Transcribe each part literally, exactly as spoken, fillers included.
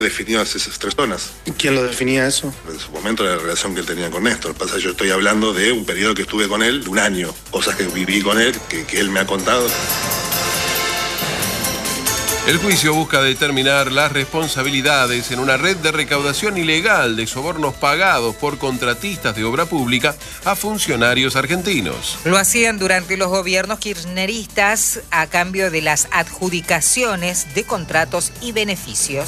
definido esas tres zonas. ¿Quién lo definía eso? En su momento la relación que él tenía con Néstor. Pasa, yo estoy hablando de un periodo que estuve con él, de un año. Cosas que viví con él, que, que él me ha contado. El juicio busca determinar las responsabilidades en una red de recaudación ilegal de sobornos pagados por contratistas de obra pública a funcionarios argentinos. Lo hacían durante los gobiernos kirchneristas a cambio de las adjudicaciones de contratos y beneficios.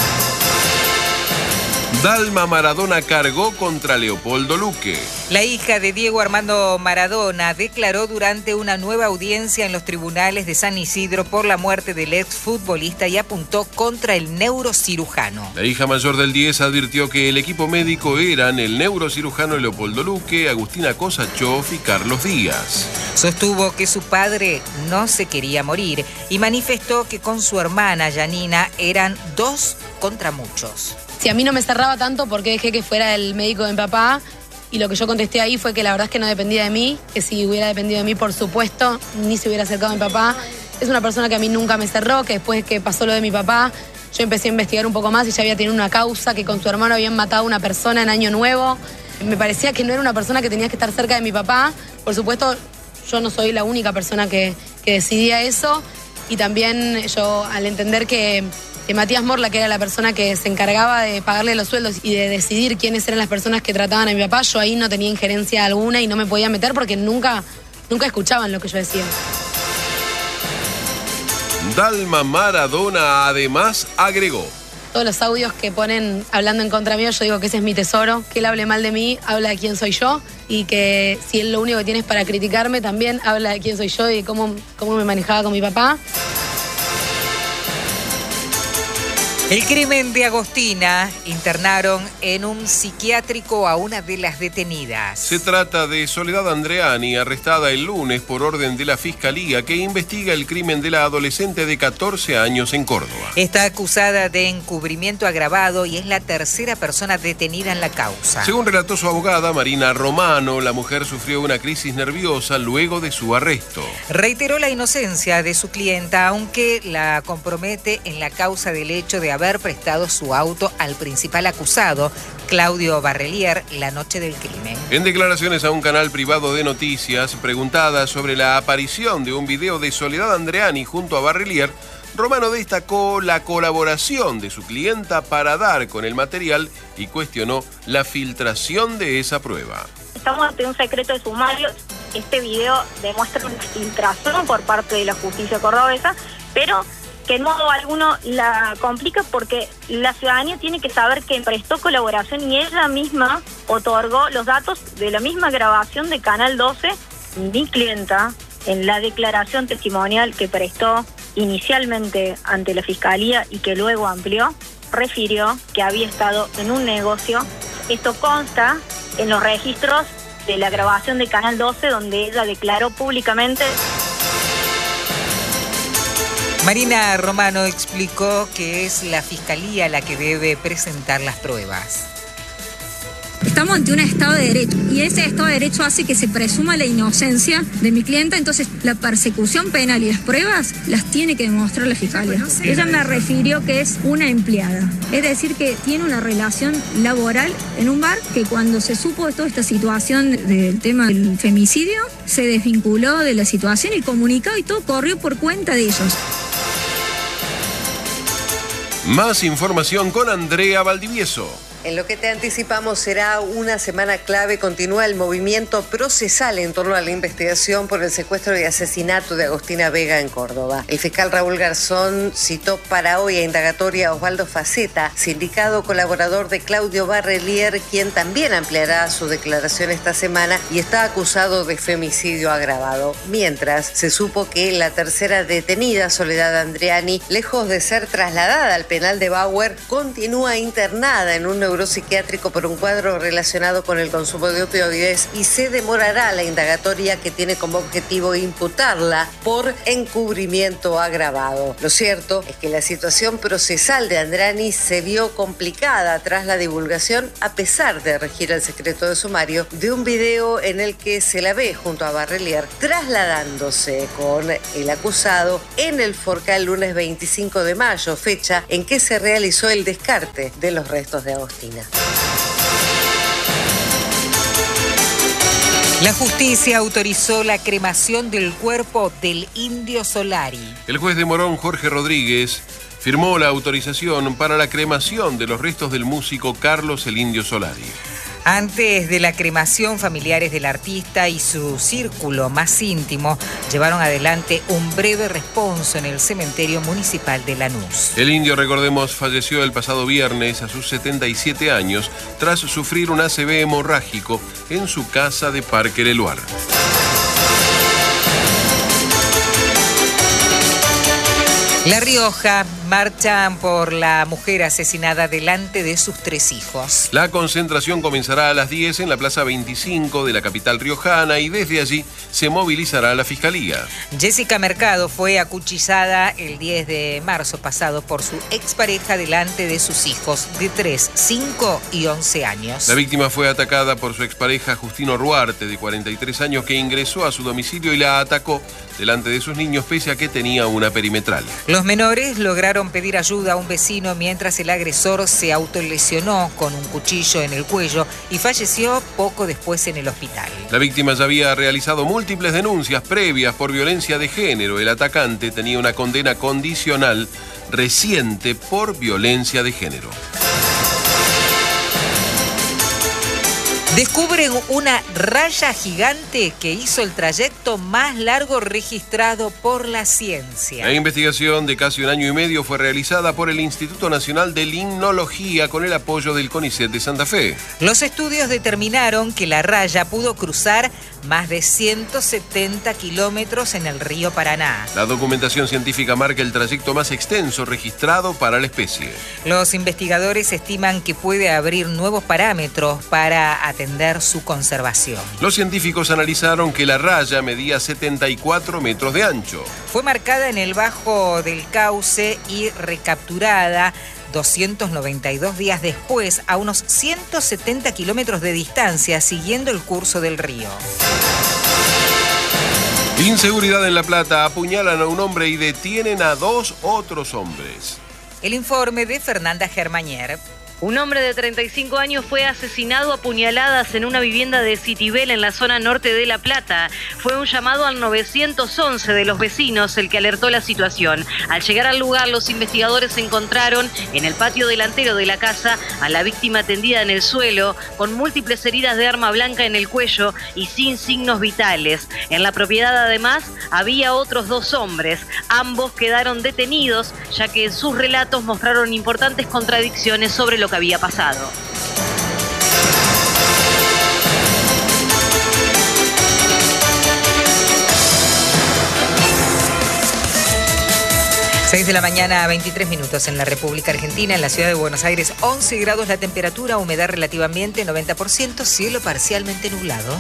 Dalma Maradona cargó contra Leopoldo Luque. La hija de Diego Armando Maradona declaró durante una nueva audiencia en los tribunales de San Isidro por la muerte del exfutbolista y apuntó contra el neurocirujano. La hija mayor del diez advirtió que el equipo médico eran el neurocirujano Leopoldo Luque, Agustina Kosachov y Carlos Díaz. Sostuvo que su padre no se quería morir y manifestó que con su hermana Yanina eran dos contra muchos. Si a mí no me cerraba tanto, ¿por qué dejé que fuera el médico de mi papá? Y lo que yo contesté ahí fue que la verdad es que no dependía de mí, que si hubiera dependido de mí, por supuesto, ni se hubiera acercado a mi papá. Es una persona que a mí nunca me cerró, que después que pasó lo de mi papá, yo empecé a investigar un poco más y ya había tenido una causa, que con su hermano habían matado a una persona en Año Nuevo. Me parecía que no era una persona que tenía que estar cerca de mi papá. Por supuesto, yo no soy la única persona que, que decidía eso. Y también yo, al entender que... que Matías Morla, que era la persona que se encargaba de pagarle los sueldos y de decidir quiénes eran las personas que trataban a mi papá, yo ahí no tenía injerencia alguna y no me podía meter porque nunca, nunca escuchaban lo que yo decía. Dalma Maradona además agregó: todos los audios que ponen hablando en contra mío, yo digo que ese es mi tesoro, que él hable mal de mí, habla de quién soy yo, y que si él lo único que tiene es para criticarme, también habla de quién soy yo y cómo, cómo me manejaba con mi papá. El crimen de Agostina. Internaron en un psiquiátrico a una de las detenidas. Se trata de Soledad Andreani, arrestada el lunes por orden de la Fiscalía que investiga el crimen de la adolescente de catorce años en Córdoba. Está acusada de encubrimiento agravado y es la tercera persona detenida en la causa. Según relató su abogada, Marina Romano, la mujer sufrió una crisis nerviosa luego de su arresto. Reiteró la inocencia de su clienta, aunque la compromete en la causa del hecho de haber prestado su auto al principal acusado, Claudio Barrelier, la noche del crimen. En declaraciones a un canal privado de noticias, preguntada sobre la aparición de un video de Soledad Andreani junto a Barrelier, Romano destacó la colaboración de su clienta para dar con el material y cuestionó la filtración de esa prueba. Estamos ante un secreto de sumario. Este video demuestra una filtración por parte de la justicia cordobesa, pero que en modo alguno la complica porque la ciudadanía tiene que saber que prestó colaboración y ella misma otorgó los datos de la misma grabación de Canal doce. Mi clienta, en la declaración testimonial que prestó inicialmente ante la Fiscalía y que luego amplió, refirió que había estado en un negocio. Esto consta en los registros de la grabación de Canal doce, donde ella declaró públicamente. Marina Romano explicó que es la Fiscalía la que debe presentar las pruebas. Estamos ante un Estado de Derecho y ese Estado de Derecho hace que se presuma la inocencia de mi clienta, entonces la persecución penal y las pruebas las tiene que demostrar la Fiscalía. Ella me refirió que es una empleada, es decir que tiene una relación laboral en un bar, que cuando se supo de toda esta situación del tema del femicidio, se desvinculó de la situación y comunicó y todo corrió por cuenta de ellos. Más información con Andrea Valdivieso. En lo que te anticipamos será una semana clave. Continúa el movimiento procesal en torno a la investigación por el secuestro y asesinato de Agostina Vega en Córdoba. El fiscal Raúl Garzón citó para hoy a indagatoria a Osvaldo Faceta, sindicado colaborador de Claudio Barrelier, quien también ampliará su declaración esta semana y está acusado de femicidio agravado. Mientras, se supo que la tercera detenida, Soledad Andreani, lejos de ser trasladada al penal de Bauer, continúa internada en un neuropsiquiátrico por un cuadro relacionado con el consumo de opioides y se demorará la indagatoria que tiene como objetivo imputarla por encubrimiento agravado. Lo cierto es que la situación procesal de Andrani se vio complicada tras la divulgación, a pesar de regir el secreto de sumario, de un video en el que se la ve junto a Barrelier trasladándose con el acusado en el Forca el lunes veinticinco de mayo, fecha en que se realizó el descarte de los restos de Agostina. La justicia autorizó la cremación del cuerpo del Indio Solari. El juez de Morón, Jorge Rodríguez, firmó la autorización para la cremación de los restos del músico Carlos el Indio Solari. Antes de la cremación, familiares del artista y su círculo más íntimo llevaron adelante un breve responso en el cementerio municipal de Lanús. El Indio, recordemos, falleció el pasado viernes a sus setenta y siete años tras sufrir un A C V hemorrágico en su casa de Parque Leluar. La Rioja marchan por la mujer asesinada delante de sus tres hijos. La concentración comenzará a las diez en la Plaza veinticinco de la capital riojana y desde allí se movilizará la Fiscalía. Jessica Mercado fue acuchillada el diez de marzo pasado por su expareja delante de sus hijos de tres, cinco y once años. La víctima fue atacada por su expareja Justino Ruarte, de cuarenta y tres años, que ingresó a su domicilio y la atacó delante de sus niños pese a que tenía una perimetral. Los menores lograron pedir ayuda a un vecino mientras el agresor se autolesionó con un cuchillo en el cuello y falleció poco después en el hospital. La víctima ya había realizado múltiples denuncias previas por violencia de género. El atacante tenía una condena condicional reciente por violencia de género. Descubren una raya gigante que hizo el trayecto más largo registrado por la ciencia. La investigación de casi un año y medio fue realizada por el Instituto Nacional de Limnología con el apoyo del CONICET de Santa Fe. Los estudios determinaron que la raya pudo cruzar más de ciento setenta kilómetros en el río Paraná. La documentación científica marca el trayecto más extenso registrado para la especie. Los investigadores estiman que puede abrir nuevos parámetros para atender su conservación. Los científicos analizaron que la raya medía setenta y cuatro metros de ancho. Fue marcada en el bajo del cauce y recapturada doscientos noventa y dos días después, a unos ciento setenta kilómetros de distancia, siguiendo el curso del río. Inseguridad en La Plata. Apuñalan a un hombre y detienen a dos otros hombres. El informe de Fernanda Germañer. Un hombre de treinta y cinco años fue asesinado a puñaladas en una vivienda de Citibel en la zona norte de La Plata. Fue un llamado al nueve once de los vecinos el que alertó la situación. Al llegar al lugar, los investigadores encontraron en el patio delantero de la casa a la víctima tendida en el suelo, con múltiples heridas de arma blanca en el cuello y sin signos vitales. En la propiedad, además, había otros dos hombres. Ambos quedaron detenidos, ya que en sus relatos mostraron importantes contradicciones sobre lo que había pasado. seis de la mañana, veintitrés minutos en la República Argentina. En la ciudad de Buenos Aires, once grados la temperatura, humedad relativa ambiente noventa por ciento, cielo parcialmente nublado.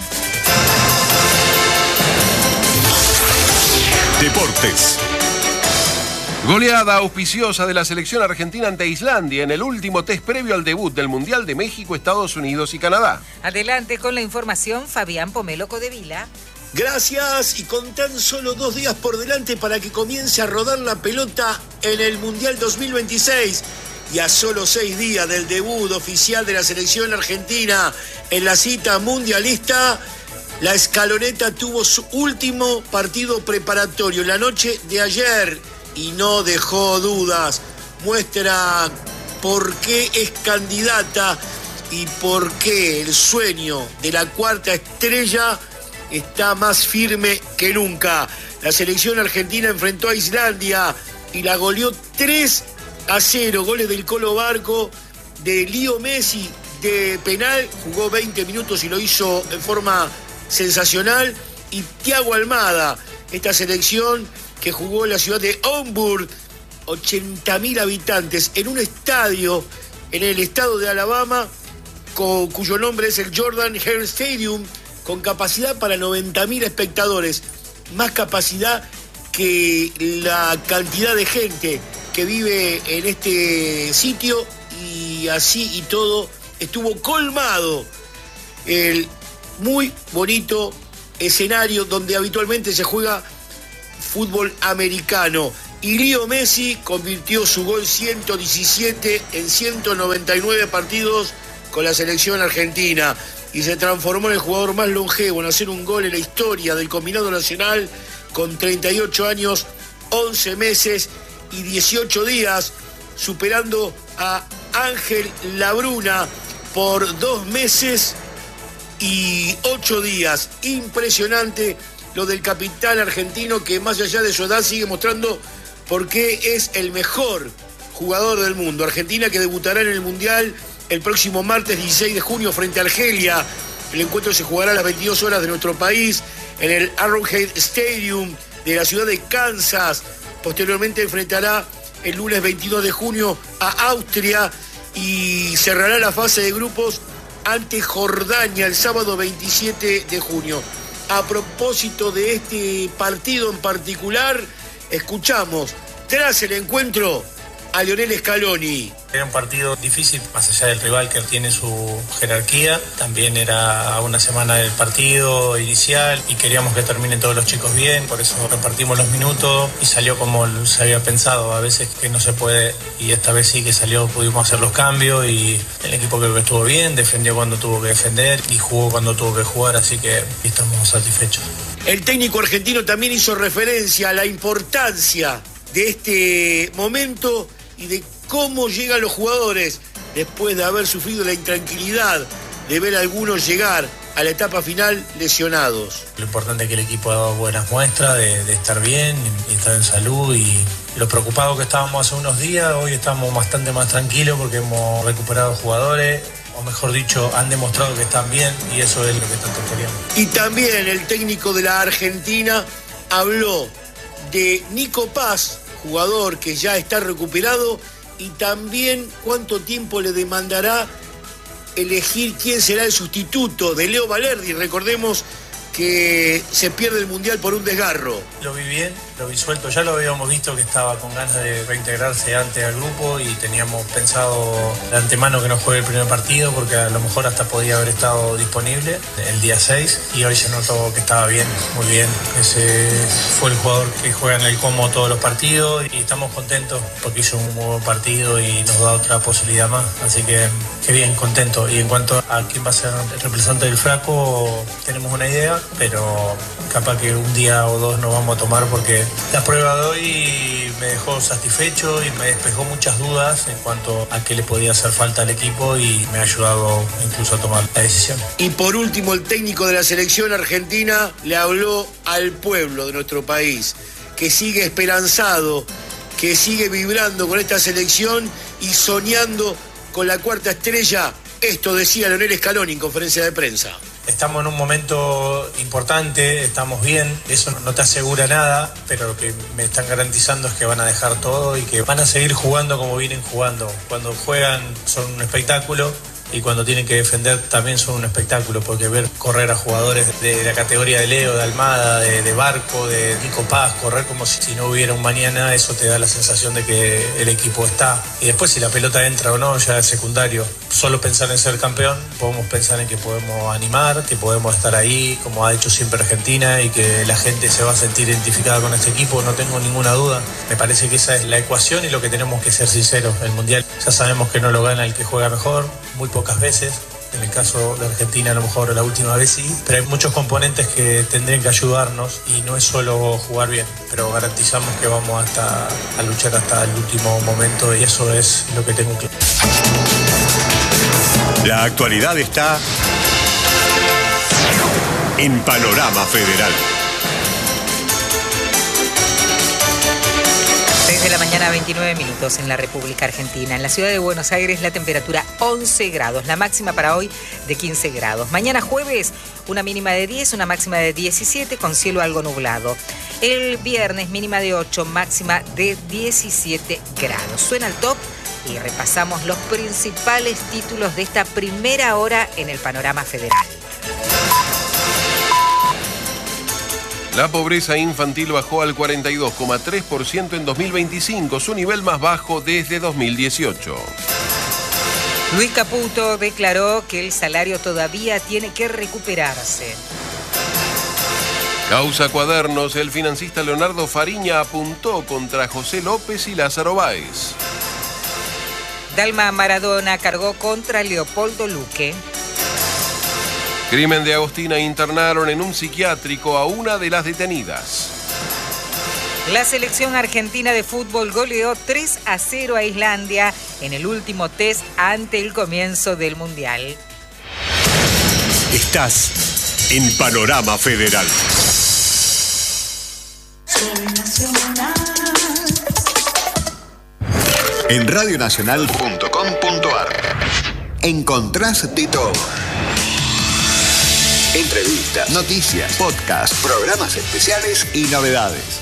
Deportes. Goleada auspiciosa de la selección argentina ante Islandia en el último test previo al debut del Mundial de México, Estados Unidos y Canadá. Adelante con la información, Fabián Pomelo Codevila. Gracias, y con tan solo dos días por delante para que comience a rodar la pelota en el Mundial dos mil veintiséis y a solo seis días del debut oficial de la selección argentina en la cita mundialista, la escaloneta tuvo su último partido preparatorio la noche de ayer y no dejó dudas. Muestra por qué es candidata y por qué el sueño de la cuarta estrella está más firme que nunca. La selección argentina enfrentó a Islandia y la goleó tres a cero. Goles del Colo Barco, de Leo Messi de penal, jugó veinte minutos y lo hizo en forma sensacional. Y Thiago Almada, esta selección que jugó en la ciudad de Hamburg, ochenta mil habitantes, en un estadio en el estado de Alabama, con, cuyo nombre es el Jordan Hare Stadium, con capacidad para noventa mil espectadores, más capacidad que la cantidad de gente que vive en este sitio, y así y todo estuvo colmado el muy bonito escenario donde habitualmente se juega fútbol americano. Y Leo Messi convirtió su gol ciento diecisiete en ciento noventa y nueve partidos con la selección argentina y se transformó en el jugador más longevo en hacer un gol en la historia del combinado nacional, con treinta y ocho años, once meses y dieciocho días, superando a Ángel Labruna por dos meses y ocho días. Impresionante lo del capitán argentino, que más allá de su edad sigue mostrando por qué es el mejor jugador del mundo. Argentina, que debutará en el Mundial el próximo martes dieciséis de junio frente a Argelia. El encuentro se jugará a las veintidós horas de nuestro país en el Arrowhead Stadium de la ciudad de Kansas. Posteriormente enfrentará el lunes veintidós de junio a Austria y cerrará la fase de grupos ante Jordania el sábado veintisiete de junio. A propósito de este partido en particular, escuchamos tras el encuentro a Lionel Scaloni. Era un partido difícil, más allá del rival que tiene su jerarquía. También era una semana del partido inicial y queríamos que terminen todos los chicos bien. Por eso repartimos los minutos y salió como se había pensado. A veces que no se puede, y esta vez sí que salió, pudimos hacer los cambios y el equipo creo que estuvo bien, defendió cuando tuvo que defender y jugó cuando tuvo que jugar, así que estamos satisfechos. El técnico argentino también hizo referencia a la importancia de este momento y de cómo llegan los jugadores después de haber sufrido la intranquilidad de ver a algunos llegar a la etapa final lesionados. Lo importante es que el equipo ha dado buenas muestras de, de estar bien y estar en salud, y lo preocupados que estábamos hace unos días, hoy estamos bastante más tranquilos porque hemos recuperado jugadores, o mejor dicho, han demostrado que están bien, y eso es lo que tanto queríamos. Y también el técnico de la Argentina habló de Nico Paz, jugador que ya está recuperado, y también cuánto tiempo le demandará elegir quién será el sustituto de Leo Valerdi. Recordemos que se pierde el Mundial por un desgarro. Lo vi bien, lo vi suelto, ya lo habíamos visto que estaba con ganas de reintegrarse antes al grupo y teníamos pensado de antemano que no juegue el primer partido porque a lo mejor hasta podía haber estado disponible el día seis, y hoy se notó que estaba bien, muy bien. Ese fue el jugador que juega en el Como todos los partidos y estamos contentos porque hizo un muy buen partido y nos da otra posibilidad más, así que qué bien, contento. Y en cuanto a quién va a ser el representante del Flaco, tenemos una idea, pero capaz que un día o dos nos vamos a tomar porque la prueba de hoy me dejó satisfecho y me despejó muchas dudas en cuanto a qué le podía hacer falta al equipo y me ha ayudado incluso a tomar la decisión. Y por último, el técnico de la selección argentina le habló al pueblo de nuestro país, que sigue esperanzado, que sigue vibrando con esta selección y soñando con la cuarta estrella. Esto decía Lionel Scaloni en conferencia de prensa. Estamos en un momento importante, estamos bien, eso no te asegura nada, pero lo que me están garantizando es que van a dejar todo y que van a seguir jugando como vienen jugando. Cuando juegan son un espectáculo y cuando tienen que defender también son un espectáculo, porque ver correr a jugadores de la categoría de Leo, de Almada, de, de Barco, de Nico Paz, correr como si, si no hubiera un mañana, eso te da la sensación de que el equipo está. Y después si la pelota entra o no ya es secundario. Solo pensar en ser campeón, podemos pensar en que podemos animar, que podemos estar ahí como ha hecho siempre Argentina y que la gente se va a sentir identificada con este equipo, no tengo ninguna duda. Me parece que esa es la ecuación y lo que tenemos que ser sinceros. El Mundial ya sabemos que no lo gana el que juega mejor, muy pocas veces. En el caso de Argentina a lo mejor la última vez sí, pero hay muchos componentes que tendrían que ayudarnos y no es solo jugar bien, pero garantizamos que vamos hasta a luchar hasta el último momento y eso es lo que tengo claro. La actualidad está en Panorama Federal. seis de la mañana, veintinueve minutos en la República Argentina. En la ciudad de Buenos Aires la temperatura once grados, la máxima para hoy de quince grados. Mañana jueves una mínima de diez, una máxima de diecisiete con cielo algo nublado. El viernes mínima de ocho, máxima de diecisiete grados. Suena el top y repasamos los principales títulos de esta primera hora en el panorama federal. La pobreza infantil bajó al cuarenta y dos coma tres por ciento en dos mil veinticinco, su nivel más bajo desde dos mil dieciocho. Luis Caputo declaró que el salario todavía tiene que recuperarse. Causa Cuadernos, el financista Leonardo Fariña apuntó contra José López y Lázaro Báez. Dalma Maradona cargó contra Leopoldo Luque. Crimen de Agostina, internaron en un psiquiátrico a una de las detenidas. La selección argentina de fútbol goleó tres a cero a Islandia en el último test ante el comienzo del Mundial. Estás en Panorama Federal. En radionacional punto com punto ar encontrás de todo. Entrevistas, noticias, podcasts, programas especiales y novedades.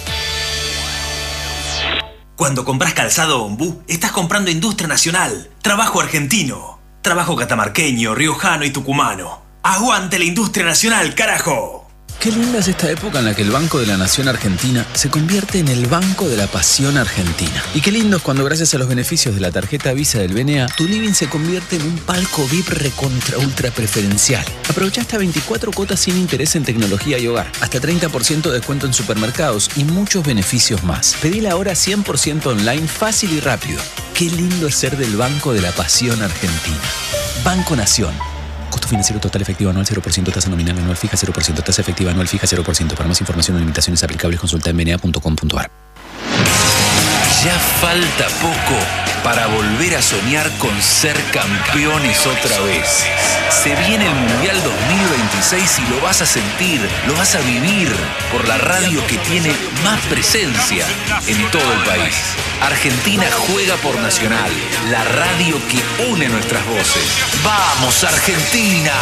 Cuando compras calzado Ombú, estás comprando industria nacional, trabajo argentino, trabajo catamarqueño, riojano y tucumano. ¡Aguante la industria nacional, carajo! Qué linda es esta época en la que el Banco de la Nación Argentina se convierte en el Banco de la Pasión Argentina. Y qué lindo es cuando, gracias a los beneficios de la tarjeta Visa del B N A, tu living se convierte en un palco V I P recontra ultra preferencial. Aprovecha hasta veinticuatro cuotas sin interés en tecnología y hogar, hasta treinta por ciento de descuento en supermercados y muchos beneficios más. Pedila ahora cien por ciento online, fácil y rápido. Qué lindo es ser del Banco de la Pasión Argentina. Banco Nación. Costo financiero total efectivo anual cero por ciento, tasa nominal anual fija cero por ciento, tasa efectiva anual fija cero por ciento. Para más información o limitaciones aplicables, consulta en b n a punto com punto ar. Ya falta poco para volver a soñar con ser campeones otra vez. Se viene el Mundial dos mil veintiséis y lo vas a sentir, lo vas a vivir por la radio que tiene más presencia en todo el país. Argentina juega por Nacional, la radio que une nuestras voces. ¡Vamos, Argentina!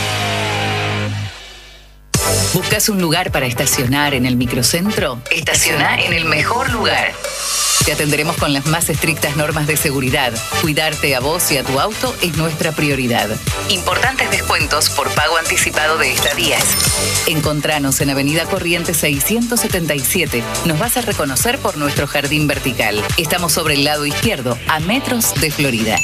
¿Buscas un lugar para estacionar en el microcentro? Estaciona en el mejor lugar. Te atenderemos con las más estrictas normas de seguridad. Cuidarte a vos y a tu auto es nuestra prioridad. Importantes descuentos por pago anticipado de estadías. Encontranos en Avenida Corrientes seiscientos setenta y siete. Nos vas a reconocer por nuestro jardín vertical. Estamos sobre el lado izquierdo, a metros de Florida.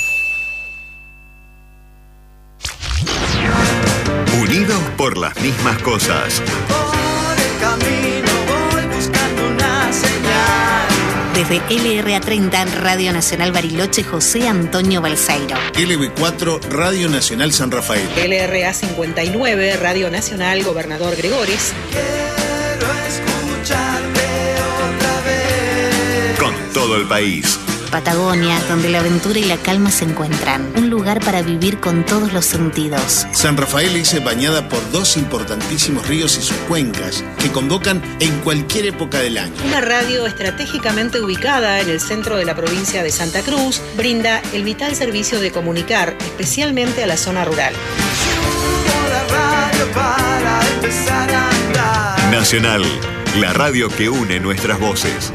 Unidos por las mismas cosas. Por el camino voy buscando una señal. Desde L R A treinta, Radio Nacional Bariloche, José Antonio Balseiro. L B cuatro, Radio Nacional San Rafael. L R A cincuenta y nueve, Radio Nacional Gobernador Gregores. Quiero escucharte otra vez. Con todo el país. Patagonia, donde la aventura y la calma se encuentran. Un lugar para vivir con todos los sentidos. San Rafael es bañada por dos importantísimos ríos y sus cuencas, que convocan en cualquier época del año. Una radio estratégicamente ubicada en el centro de la provincia de Santa Cruz, brinda el vital servicio de comunicar, especialmente a la zona rural. Subo la radio para empezar a andar. Nacional, la radio que une nuestras voces.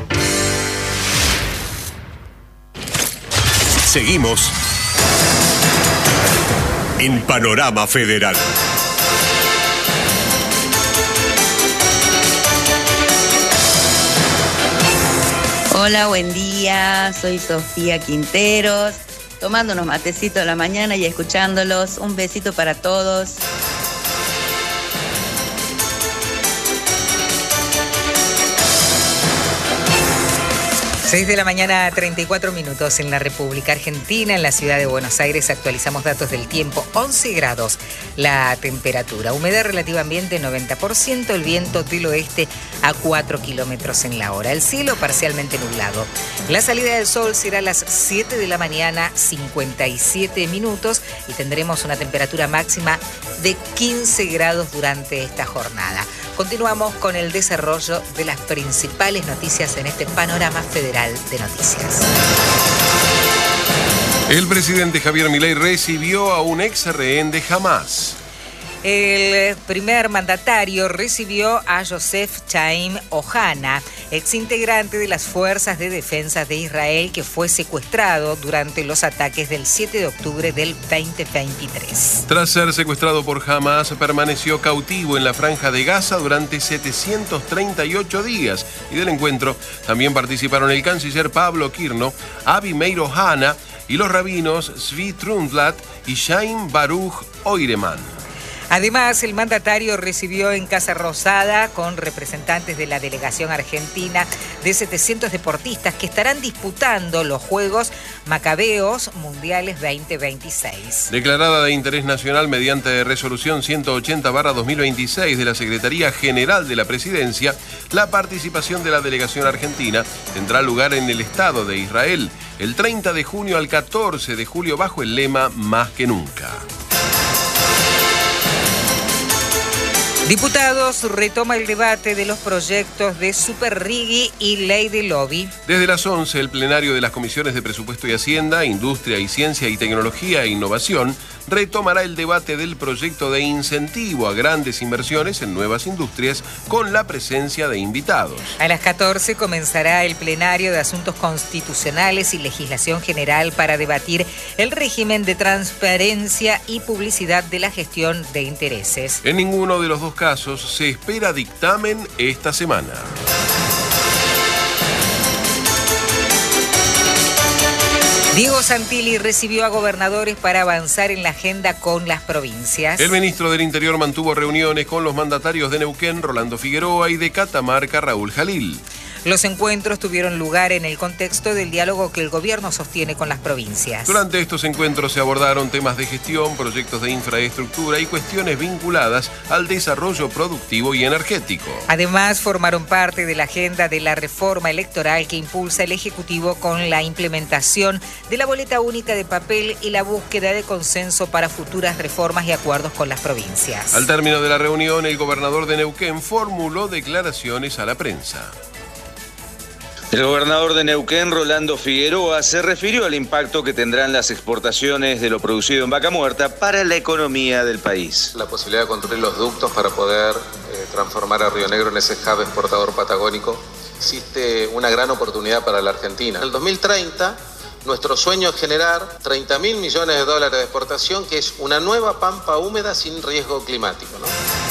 Seguimos en Panorama Federal. Hola, buen día. Soy Sofía Quinteros, tomando unos matecitos a la mañana y escuchándolos. Un besito para todos. seis de la mañana, treinta y cuatro minutos en la República Argentina, en la ciudad de Buenos Aires. Actualizamos datos del tiempo, once grados la temperatura, humedad relativa ambiente noventa por ciento, el viento del oeste a cuatro kilómetros en la hora, el cielo parcialmente nublado. La salida del sol será a las siete de la mañana, cincuenta y siete minutos, y tendremos una temperatura máxima de quince grados durante esta jornada. Continuamos con el desarrollo de las principales noticias en este panorama federal de noticias. El presidente Javier Milei recibió a un ex rehén de Hamás. El primer mandatario recibió a Joseph Chaim Ohana, exintegrante de las Fuerzas de Defensa de Israel, que fue secuestrado durante los ataques del siete de octubre del veinte veintitrés. Tras ser secuestrado por Hamas, permaneció cautivo en la Franja de Gaza durante setecientos treinta y ocho días. Y del encuentro también participaron el canciller Pablo Kirno, Avi Meir Ohana y los rabinos Zvi Trundlat y Chaim Baruch Oireman. Además, el mandatario recibió en Casa Rosada con representantes de la delegación argentina de setecientos deportistas que estarán disputando los Juegos Macabeos Mundiales veinte veintiséis. Declarada de interés nacional mediante resolución ciento ochenta barra dos mil veintiséis de la Secretaría General de la Presidencia, la participación de la delegación argentina tendrá lugar en el Estado de Israel el treinta de junio al catorce de julio bajo el lema Más que nunca. Diputados retoma el debate de los proyectos de Superrigui y Ley de Lobby. Desde las once, el plenario de las comisiones de Presupuesto y Hacienda, Industria y Ciencia y Tecnología e Innovación retomará el debate del proyecto de incentivo a grandes inversiones en nuevas industrias con la presencia de invitados. A las catorce comenzará el plenario de Asuntos Constitucionales y Legislación General para debatir el régimen de transparencia y publicidad de la gestión de intereses. En ninguno de los dos casos se espera dictamen esta semana. Diego Santilli recibió a gobernadores para avanzar en la agenda con las provincias. El ministro del Interior mantuvo reuniones con los mandatarios de Neuquén, Rolando Figueroa, y de Catamarca, Raúl Jalil. Los encuentros tuvieron lugar en el contexto del diálogo que el gobierno sostiene con las provincias. Durante estos encuentros se abordaron temas de gestión, proyectos de infraestructura y cuestiones vinculadas al desarrollo productivo y energético. Además, formaron parte de la agenda de la reforma electoral que impulsa el Ejecutivo con la implementación de la boleta única de papel y la búsqueda de consenso para futuras reformas y acuerdos con las provincias. Al término de la reunión, el gobernador de Neuquén formuló declaraciones a la prensa. El gobernador de Neuquén, Rolando Figueroa, se refirió al impacto que tendrán las exportaciones de lo producido en Vaca Muerta para la economía del país. La posibilidad de construir los ductos para poder eh, transformar a Río Negro en ese hub exportador patagónico. Existe una gran oportunidad para la Argentina. En el dos mil treinta, nuestro sueño es generar treinta mil millones de dólares de exportación, que es una nueva pampa húmeda sin riesgo climático, ¿no?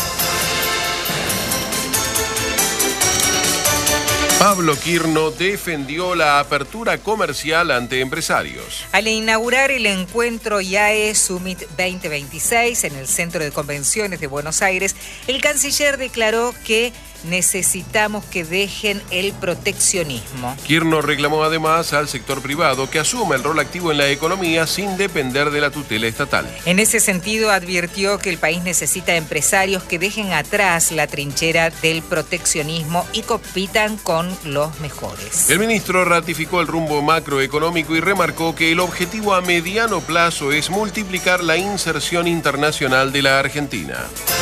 Pablo Kirno defendió la apertura comercial ante empresarios. Al inaugurar el encuentro I A E Summit veinte veintiséis en el Centro de Convenciones de Buenos Aires, el canciller declaró que necesitamos que dejen el proteccionismo. Kirno reclamó además al sector privado que asuma el rol activo en la economía sin depender de la tutela estatal. En ese sentido, advirtió que el país necesita empresarios que dejen atrás la trinchera del proteccionismo y compitan con los mejores. El ministro ratificó el rumbo macroeconómico y remarcó que el objetivo a mediano plazo es multiplicar la inserción internacional de la Argentina.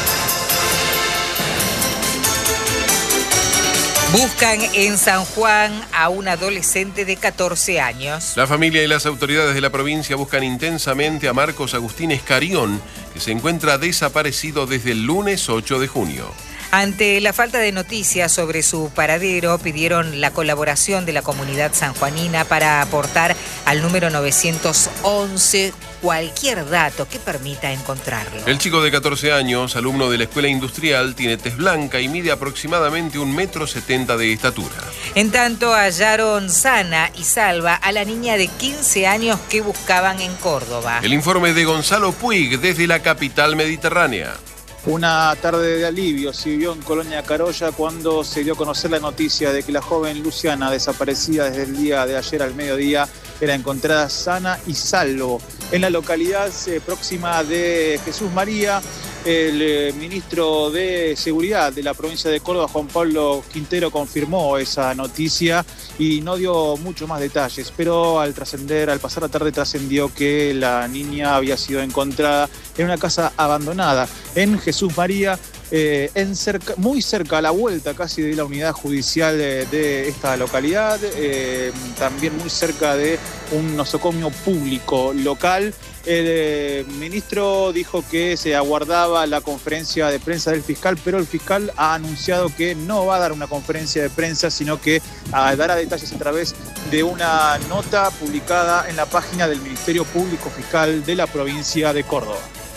Buscan en San Juan a un adolescente de catorce años. La familia y las autoridades de la provincia buscan intensamente a Marcos Agustín Escarión, que se encuentra desaparecido desde el lunes ocho de junio. Ante la falta de noticias sobre su paradero, pidieron la colaboración de la comunidad sanjuanina para aportar al número novecientos once cualquier dato que permita encontrarlo. El chico de catorce años, alumno de la escuela industrial, tiene tez blanca y mide aproximadamente un metro setenta de estatura. En tanto, hallaron sana y salva a la niña de quince años que buscaban en Córdoba. El informe de Gonzalo Puig desde la capital mediterránea. Una tarde de alivio se vivió en Colonia Carolla cuando se dio a conocer la noticia de que la joven Luciana, desaparecida desde el día de ayer al mediodía, era encontrada sana y salvo. En la localidad eh, próxima de Jesús María, el eh, ministro de Seguridad de la provincia de Córdoba, Juan Pablo Quintero, confirmó esa noticia y no dio mucho más detalles, pero al trascender, al pasar la tarde trascendió que la niña había sido encontrada en una casa abandonada en Jesús María, eh, en cerca, muy cerca, a la vuelta casi de la unidad judicial de, de esta localidad, eh, también muy cerca de un nosocomio público local. El eh, ministro dijo que se aguardaba la conferencia de prensa del fiscal, pero el fiscal ha anunciado que no va a dar una conferencia de prensa, sino que ah, dará detalles a través de una nota publicada en la página del Ministerio Público Fiscal de la provincia de Córdoba.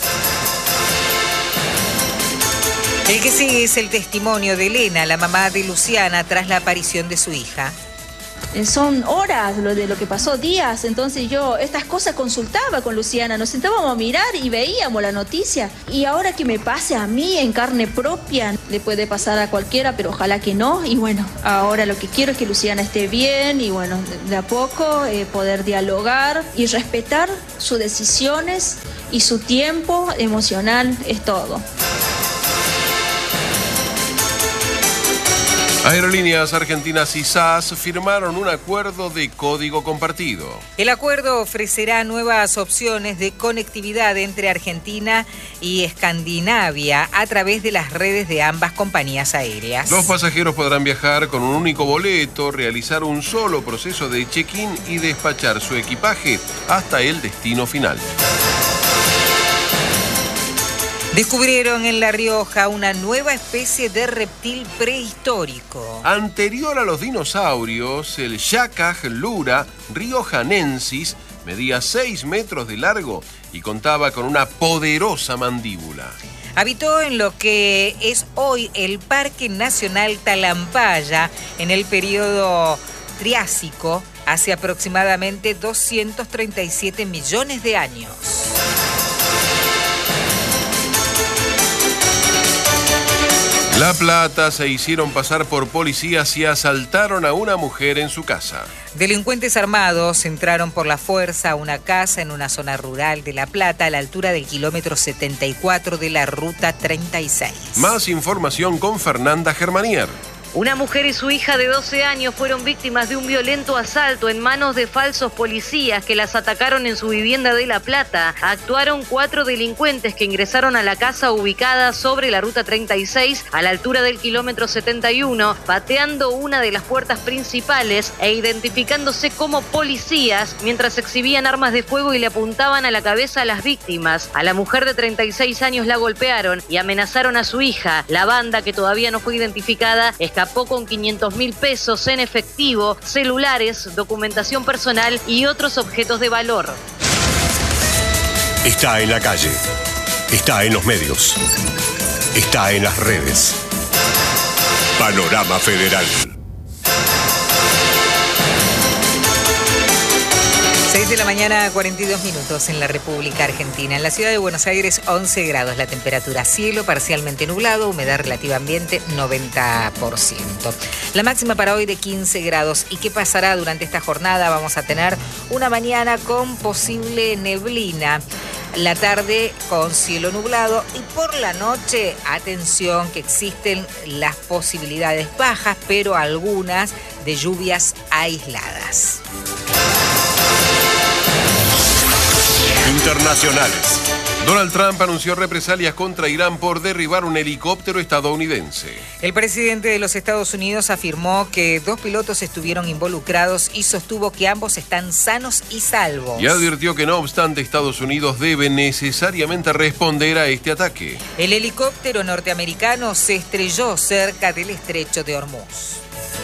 El que sigue es el testimonio de Elena, la mamá de Luciana, tras la aparición de su hija. Son horas lo de lo que pasó, días, entonces yo estas cosas consultaba con Luciana, nos sentábamos a mirar y veíamos la noticia. Y ahora que me pase a mí en carne propia, le puede pasar a cualquiera, pero ojalá que no. Y bueno, ahora lo que quiero es que Luciana esté bien y bueno, de a poco eh, poder dialogar y respetar sus decisiones y su tiempo emocional, es todo. Aerolíneas Argentinas y S A S firmaron un acuerdo de código compartido. El acuerdo ofrecerá nuevas opciones de conectividad entre Argentina y Escandinavia a través de las redes de ambas compañías aéreas. Los pasajeros podrán viajar con un único boleto, realizar un solo proceso de check-in y despachar su equipaje hasta el destino final. Descubrieron en La Rioja una nueva especie de reptil prehistórico. Anterior a los dinosaurios, el Yacaj lura riojanensis medía seis metros de largo y contaba con una poderosa mandíbula. Habitó en lo que es hoy el Parque Nacional Talampaya en el periodo Triásico, hace aproximadamente doscientos treinta y siete millones de años. La Plata se hicieron pasar por policías y asaltaron a una mujer en su casa. Delincuentes armados entraron por la fuerza a una casa en una zona rural de La Plata a la altura del kilómetro setenta y cuatro de la ruta treinta y seis. Más información con Fernanda Germanier. Una mujer y su hija de doce años fueron víctimas de un violento asalto en manos de falsos policías que las atacaron en su vivienda de La Plata. Actuaron cuatro delincuentes que ingresaron a la casa ubicada sobre la ruta treinta y seis a la altura del kilómetro setenta y uno, pateando una de las puertas principales e identificándose como policías mientras exhibían armas de fuego y le apuntaban a la cabeza a las víctimas. A la mujer de treinta y seis años la golpearon y amenazaron a su hija. La banda, que todavía no fue identificada, escapó con quinientos mil pesos en efectivo, celulares, documentación personal y otros objetos de valor. Está en la calle, está en los medios, está en las redes. Panorama Federal. seis de la mañana, cuarenta y dos minutos en la República Argentina. En la ciudad de Buenos Aires, once grados la temperatura. Cielo parcialmente nublado, humedad relativa ambiente, noventa por ciento. La máxima para hoy de quince grados. ¿Y qué pasará durante esta jornada? Vamos a tener una mañana con posible neblina. La tarde con cielo nublado y por la noche, atención, que existen las posibilidades bajas, pero algunas de lluvias aisladas. Internacionales. Donald Trump anunció represalias contra Irán por derribar un helicóptero estadounidense. El presidente de los Estados Unidos afirmó que dos pilotos estuvieron involucrados y sostuvo que ambos están sanos y salvos. Y advirtió que no obstante Estados Unidos debe necesariamente responder a este ataque. El helicóptero norteamericano se estrelló cerca del estrecho de Hormuz.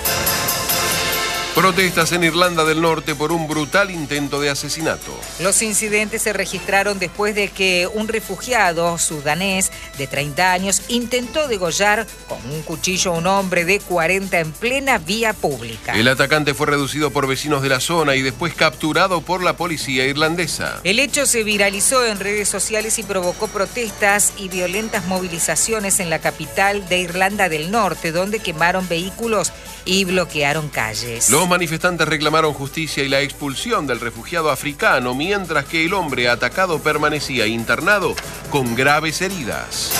Protestas en Irlanda del Norte por un brutal intento de asesinato. Los incidentes se registraron después de que un refugiado sudanés de treinta años intentó degollar con un cuchillo a un hombre de cuarenta en plena vía pública. El atacante fue reducido por vecinos de la zona y después capturado por la policía irlandesa. El hecho se viralizó en redes sociales y provocó protestas y violentas movilizaciones en la capital de Irlanda del Norte, donde quemaron vehículos y bloquearon calles. Los manifestantes reclamaron justicia y la expulsión del refugiado africano, mientras que el hombre atacado permanecía internado con graves heridas.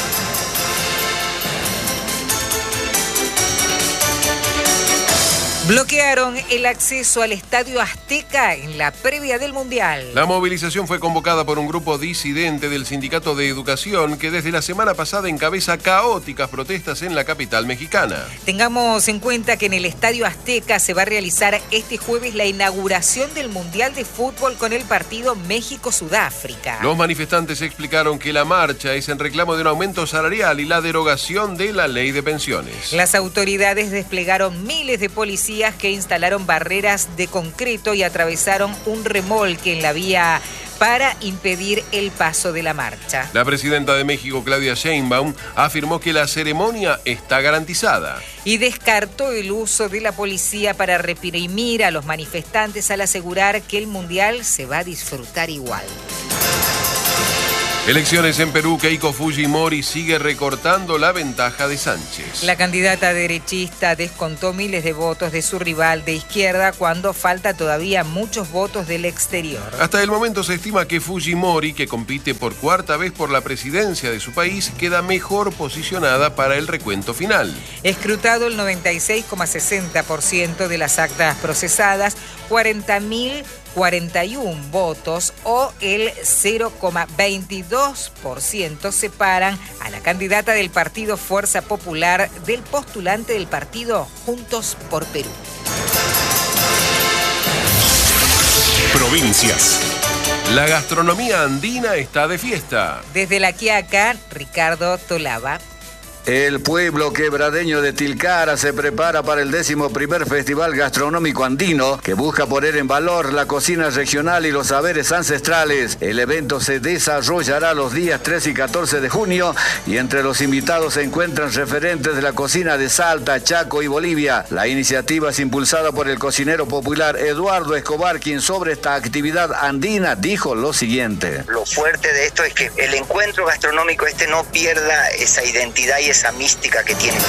Bloquearon el acceso al Estadio Azteca en la previa del Mundial. La movilización fue convocada por un grupo disidente del Sindicato de Educación que desde la semana pasada encabeza caóticas protestas en la capital mexicana. Tengamos en cuenta que en el Estadio Azteca se va a realizar este jueves la inauguración del Mundial de Fútbol con el partido México-Sudáfrica. Los manifestantes explicaron que la marcha es en reclamo de un aumento salarial y la derogación de la ley de pensiones. Las autoridades desplegaron miles de policías que instalaron barreras de concreto y atravesaron un remolque en la vía para impedir el paso de la marcha. La presidenta de México, Claudia Sheinbaum, afirmó que la ceremonia está garantizada. Y descartó el uso de la policía para reprimir a los manifestantes al asegurar que el Mundial se va a disfrutar igual. Elecciones en Perú, Keiko Fujimori sigue recortando la ventaja de Sánchez. La candidata derechista descontó miles de votos de su rival de izquierda cuando falta todavía muchos votos del exterior. Hasta el momento se estima que Fujimori, que compite por cuarta vez por la presidencia de su país, queda mejor posicionada para el recuento final. Escrutado el noventa y seis coma sesenta por ciento de las actas procesadas, cuarenta mil cuarenta y uno votos o el cero coma veintidós por ciento separan a la candidata del partido Fuerza Popular del postulante del partido Juntos por Perú. Provincias. La gastronomía andina está de fiesta. Desde La Quiaca, Ricardo Tolaba. El pueblo quebradeño de Tilcara se prepara para el décimo primer Festival Gastronómico Andino que busca poner en valor la cocina regional y los saberes ancestrales. El evento se desarrollará los días trece y catorce de junio y entre los invitados se encuentran referentes de la cocina de Salta, Chaco y Bolivia. La iniciativa es impulsada por el cocinero popular Eduardo Escobar, quien sobre esta actividad andina dijo lo siguiente. Lo fuerte de esto es que el encuentro gastronómico este no pierda esa identidad y esa mística que tiene.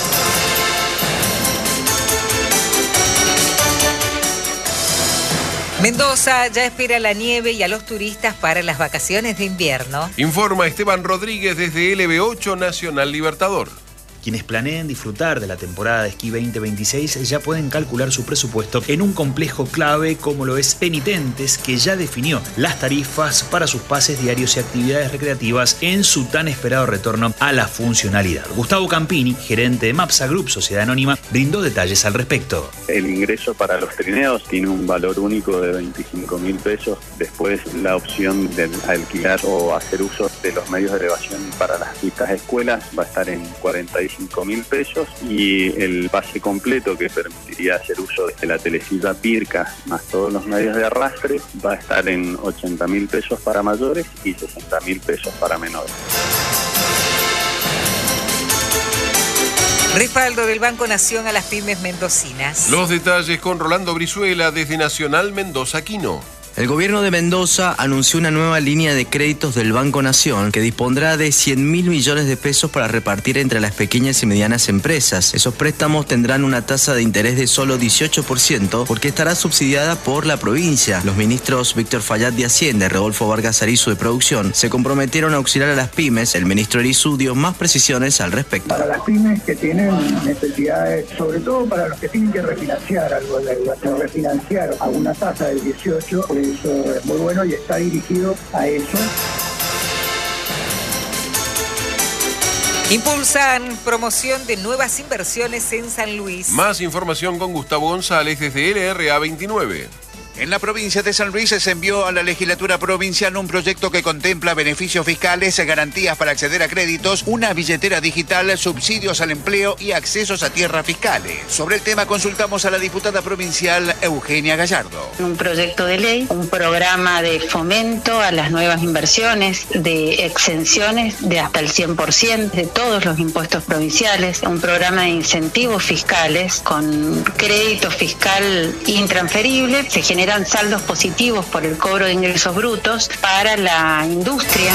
Mendoza ya espera la nieve y a los turistas para las vacaciones de invierno. Informa Esteban Rodríguez desde L B ocho Nacional Libertador. Quienes planeen disfrutar de la temporada de esquí veinte veintiséis ya pueden calcular su presupuesto en un complejo clave como lo es Penitentes, que ya definió las tarifas para sus pases diarios y actividades recreativas en su tan esperado retorno a la funcionalidad. Gustavo Campini, gerente de Mapsa Group, sociedad anónima, brindó detalles al respecto. El ingreso para los trineos tiene un valor único de veinticinco mil pesos. Después la opción de alquilar o hacer uso de los medios de elevación para las distintas escuelas va a estar en cuarenta y cinco mil pesos y el pase completo que permitiría hacer uso de la telesilla Pirca más todos los medios de arrastre va a estar en ochenta mil pesos para mayores y sesenta mil pesos para menores. Respaldo del Banco Nación a las pymes mendocinas. Los detalles con Rolando Brizuela desde Nacional Mendoza Quino. El gobierno de Mendoza anunció una nueva línea de créditos del Banco Nación que dispondrá de cien mil millones de pesos para repartir entre las pequeñas y medianas empresas. Esos préstamos tendrán una tasa de interés de solo dieciocho por ciento porque estará subsidiada por la provincia. Los ministros Víctor Fallat de Hacienda y Rodolfo Vargas Arizu de Producción se comprometieron a auxiliar a las pymes. El ministro Arizu dio más precisiones al respecto. Para las pymes que tienen necesidades, sobre todo para los que tienen que refinanciar algo de deuda, se refinanciar a una tasa del dieciocho por ciento. Eso es muy bueno y está dirigido a eso. Impulsan promoción de nuevas inversiones en San Luis. Más información con Gustavo González desde L R A veintinueve. En la provincia de San Luis se envió a la legislatura provincial un proyecto que contempla beneficios fiscales, garantías para acceder a créditos, una billetera digital, subsidios al empleo y accesos a tierras fiscales. Sobre el tema consultamos a la diputada provincial Eugenia Gallardo. Un proyecto de ley, un programa de fomento a las nuevas inversiones, de exenciones de hasta el cien por ciento de todos los impuestos provinciales, un programa de incentivos fiscales con crédito fiscal intransferible. Se genera saldos positivos por el cobro de ingresos brutos para la industria.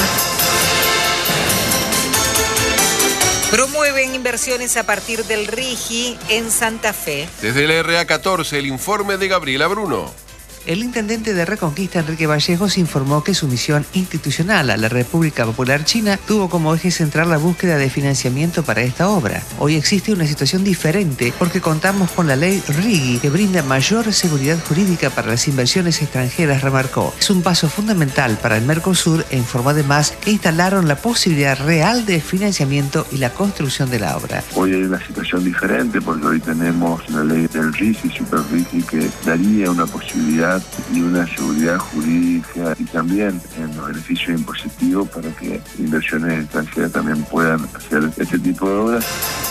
Promueven inversiones a partir del RIGI en Santa Fe. Desde el R A catorce, el informe de Gabriela Bruno. El intendente de Reconquista, Enrique Vallejos, informó que su misión institucional a la República Popular China tuvo como eje central la búsqueda de financiamiento para esta obra. Hoy existe una situación diferente porque contamos con la ley RIGI, que brinda mayor seguridad jurídica para las inversiones extranjeras, remarcó. Es un paso fundamental para el Mercosur e informó además que instalaron la posibilidad real de financiamiento y la construcción de la obra. Hoy hay una situación diferente porque hoy tenemos una ley del RIGI, Super RIGI, que daría una posibilidad y una seguridad jurídica y también en los beneficios impositivos para que inversiones extranjeras también puedan hacer este tipo de obras.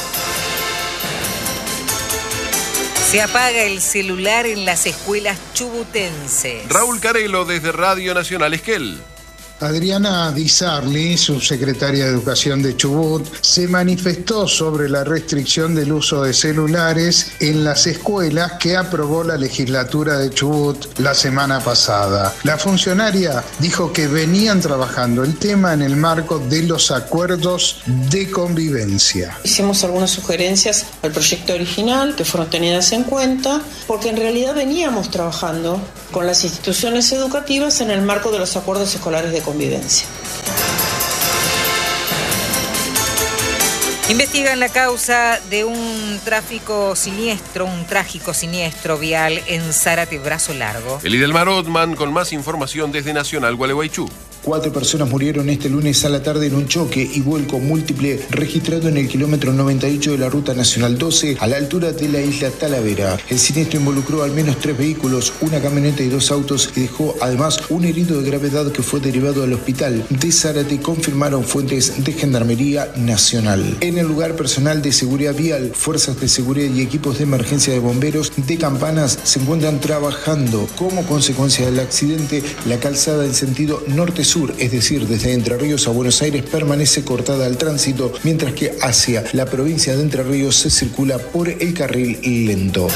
Se apaga el celular en las escuelas chubutenses. Raúl Carelo desde Radio Nacional Esquel. Adriana Di Sarli, subsecretaria de Educación de Chubut, se manifestó sobre la restricción del uso de celulares en las escuelas que aprobó la legislatura de Chubut la semana pasada. La funcionaria dijo que venían trabajando el tema en el marco de los acuerdos de convivencia. Hicimos algunas sugerencias al proyecto original que fueron tenidas en cuenta, porque en realidad veníamos trabajando con las instituciones educativas en el marco de los acuerdos escolares de convivencia. Investigan la causa de un tráfico siniestro, un trágico siniestro vial en Zárate, Brazo Largo. Elidelmar Othman con más información desde Nacional Gualeguaychú. Cuatro personas murieron este lunes a la tarde en un choque y vuelco múltiple registrado en el kilómetro noventa y ocho de la Ruta Nacional doce a la altura de la isla Talavera. El siniestro involucró al menos tres vehículos, una camioneta y dos autos y dejó además un herido de gravedad que fue derivado al hospital de Zárate, confirmaron fuentes de Gendarmería Nacional. En el lugar, personal de seguridad vial, fuerzas de seguridad y equipos de emergencia de bomberos de Campanas se encuentran trabajando. Como consecuencia del accidente, la calzada en sentido norte-sur, es decir, desde Entre Ríos a Buenos Aires, permanece cortada al tránsito, mientras que hacia la provincia de Entre Ríos se circula por el carril lento.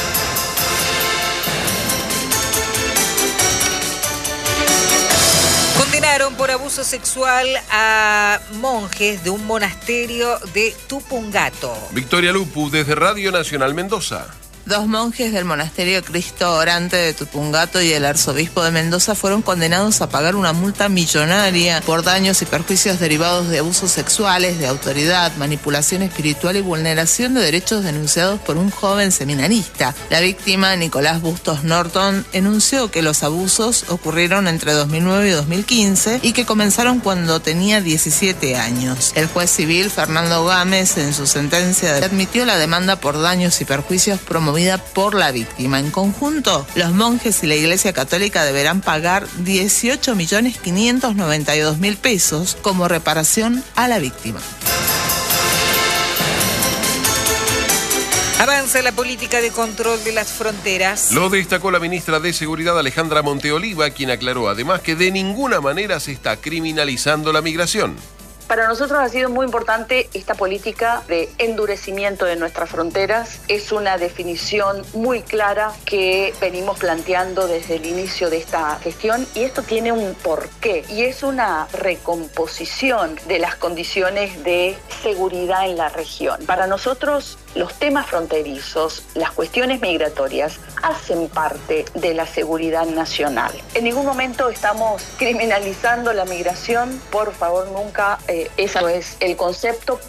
Condenaron por abuso sexual a monjes de un monasterio de Tupungato. Victoria Lupu desde Radio Nacional Mendoza. Dos monjes del monasterio Cristo Orante de Tupungato y el arzobispo de Mendoza fueron condenados a pagar una multa millonaria por daños y perjuicios derivados de abusos sexuales, de autoridad, manipulación espiritual y vulneración de derechos denunciados por un joven seminarista. La víctima, Nicolás Bustos Norton, enunció que los abusos ocurrieron entre dos mil nueve y dos mil quince y que comenzaron cuando tenía diecisiete años. El juez civil, Fernando Gámez, en su sentencia admitió la demanda por daños y perjuicios promovidos por la víctima. En conjunto, los monjes y la Iglesia Católica deberán pagar dieciocho millones quinientos noventa y dos mil pesos como reparación a la víctima. Avanza la política de control de las fronteras. Lo destacó la ministra de Seguridad, Alejandra Monteoliva, quien aclaró además que de ninguna manera se está criminalizando la migración. Para nosotros ha sido muy importante esta política de endurecimiento de nuestras fronteras. Es una definición muy clara que venimos planteando desde el inicio de esta gestión y esto tiene un porqué y es una recomposición de las condiciones de seguridad en la región. Para nosotros los temas fronterizos, las cuestiones migratorias hacen parte de la seguridad nacional. En ningún momento estamos criminalizando la migración, por favor, nunca. Eh, Ese no es el concepto.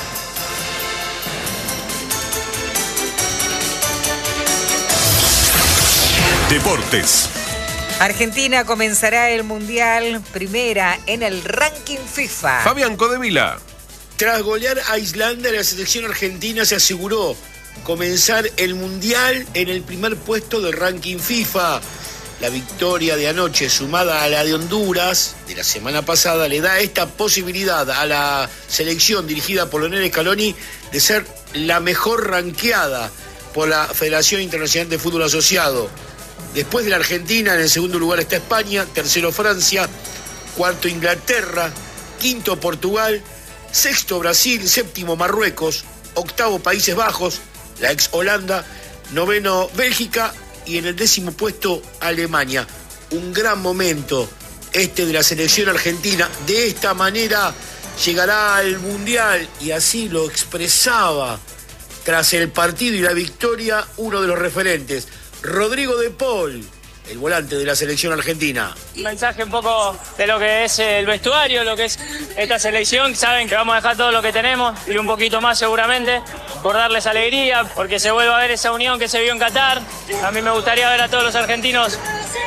Deportes. Argentina comenzará el Mundial primera en el ranking FIFA. Fabián Codevila. Tras golear a Islandia, la selección argentina se aseguró comenzar el Mundial en el primer puesto del ranking FIFA. La victoria de anoche, sumada a la de Honduras de la semana pasada, le da esta posibilidad a la selección dirigida por Lionel Scaloni de ser la mejor ranqueada por la Federación Internacional de Fútbol Asociado. Después de la Argentina, en el segundo lugar está España, tercero Francia, cuarto Inglaterra, quinto Portugal, sexto Brasil, séptimo Marruecos, octavo Países Bajos, la ex Holanda, noveno Bélgica y en el décimo puesto Alemania. Un gran momento este de la selección argentina. De esta manera llegará al Mundial y así lo expresaba tras el partido y la victoria uno de los referentes, Rodrigo de Paul, el volante de la selección argentina. Un mensaje un poco de lo que es el vestuario, lo que es esta selección. Saben que vamos a dejar todo lo que tenemos y un poquito más seguramente por darles alegría, porque se vuelva a ver esa unión que se vio en Qatar. A mí me gustaría ver a todos los argentinos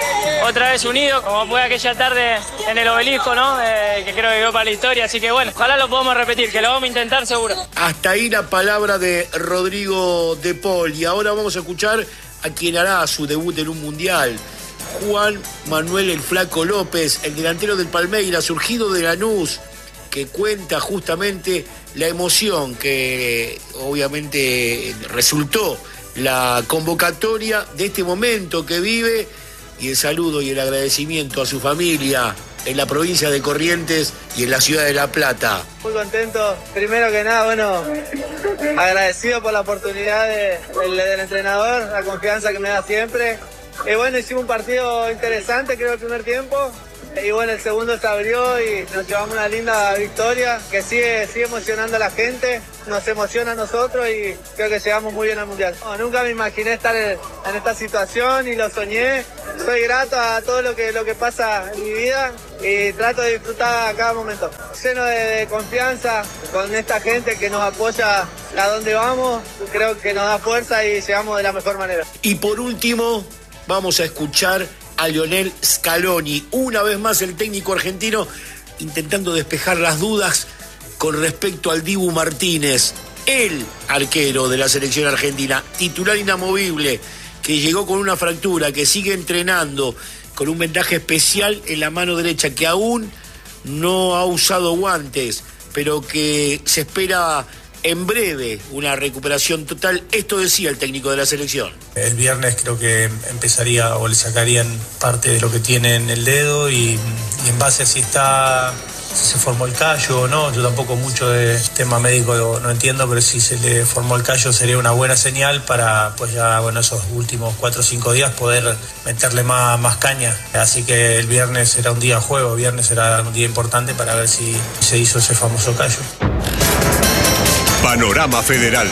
otra vez unidos, como fue aquella tarde en el Obelisco, ¿no? Eh, que creo que quedó para la historia. Así que bueno, ojalá lo podamos repetir, que lo vamos a intentar seguro. Hasta ahí la palabra de Rodrigo De Paul. Y ahora vamos a escuchar a quien hará su debut en un mundial. Juan Manuel el Flaco López, el delantero del Palmeiras, surgido de Lanús, que cuenta justamente la emoción que obviamente resultó la convocatoria de este momento que vive, y el saludo y el agradecimiento a su familia en la provincia de Corrientes y en la ciudad de La Plata. Muy contento, primero que nada, bueno, agradecido por la oportunidad de, del, del entrenador, la confianza que me da siempre. Y bueno, hicimos un partido interesante, creo, el primer tiempo. Y bueno, el segundo se abrió y nos llevamos una linda victoria que sigue, sigue emocionando a la gente, nos emociona a nosotros y creo que llegamos muy bien al Mundial. No, nunca me imaginé estar en, en esta situación y lo soñé. Soy grato a todo lo que, lo que pasa en mi vida y trato de disfrutar cada momento. Lleno de, de confianza con esta gente que nos apoya a donde vamos, creo que nos da fuerza y llegamos de la mejor manera. Y por último, vamos a escuchar a Lionel Scaloni, una vez más el técnico argentino intentando despejar las dudas con respecto al Dibu Martínez, el arquero de la selección argentina, titular inamovible, que llegó con una fractura, que sigue entrenando con un vendaje especial en la mano derecha, que aún no ha usado guantes, pero que se espera en breve una recuperación total. Esto decía el técnico de la selección. El viernes creo que empezaría o le sacarían parte de lo que tiene en el dedo y, y en base a si está, si se formó el callo o no, yo tampoco mucho de tema médico no entiendo, pero si se le formó el callo sería una buena señal para pues ya bueno esos últimos cuatro o cinco días poder meterle más, más caña. Así que el viernes será un día de juego, el viernes será un día importante para ver si se hizo ese famoso callo. Panorama Federal.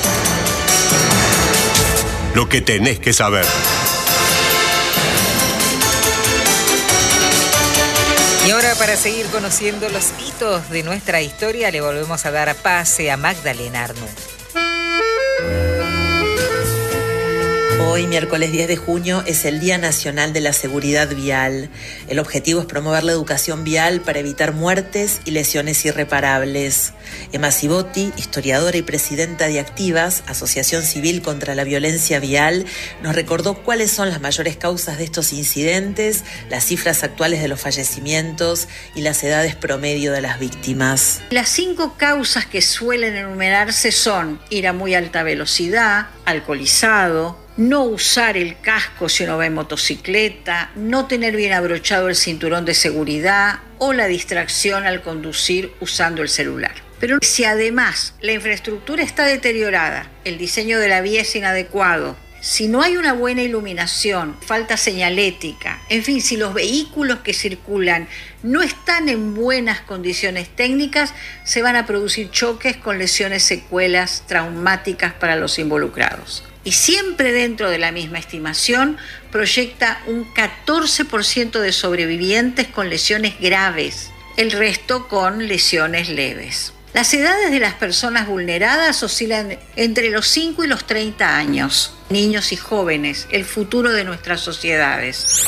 Lo que tenés que saber. Y ahora, para seguir conociendo los hitos de nuestra historia, le volvemos a dar pase a Magdalena Arnú. Hoy, miércoles diez de junio, es el Día Nacional de la Seguridad Vial. El objetivo es promover la educación vial para evitar muertes y lesiones irreparables. Emma Cibotti, historiadora y presidenta de Activas, Asociación Civil contra la Violencia Vial, nos recordó cuáles son las mayores causas de estos incidentes, las cifras actuales de los fallecimientos y las edades promedio de las víctimas. Las cinco causas que suelen enumerarse son ir a muy alta velocidad, alcoholizado, no usar el casco si uno va en motocicleta, no tener bien abrochado el cinturón de seguridad o la distracción al conducir usando el celular. Pero si además la infraestructura está deteriorada, el diseño de la vía es inadecuado, si no hay una buena iluminación, falta señalética, en fin, si los vehículos que circulan no están en buenas condiciones técnicas, se van a producir choques con lesiones, secuelas traumáticas para los involucrados. Y siempre dentro de la misma estimación, proyecta un catorce por ciento de sobrevivientes con lesiones graves, el resto con lesiones leves. Las edades de las personas vulneradas oscilan entre los cinco y los treinta años. Niños y jóvenes, el futuro de nuestras sociedades.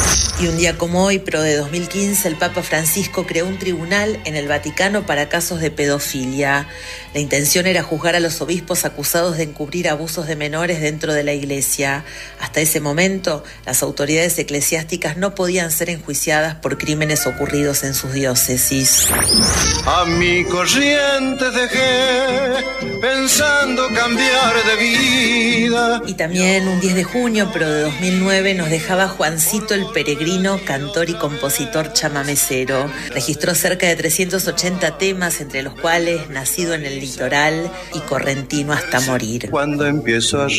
Y un día como hoy, pero de dos mil quince, el Papa Francisco creó un tribunal en el Vaticano para casos de pedofilia. La intención era juzgar a los obispos acusados de encubrir abusos de menores dentro de la Iglesia. Hasta ese momento, las autoridades eclesiásticas no podían ser enjuiciadas por crímenes ocurridos en sus diócesis. A mi corriente dejé, pensando cambiar de vida. Y también un diez de junio, pero de dos mil nueve, nos dejaba Juancito el Peregrino, cantor y compositor chamamecero. Registró cerca de trescientos ochenta temas, entre los cuales Nacido en el Litoral y Correntino hasta morir. Cuando empiezo a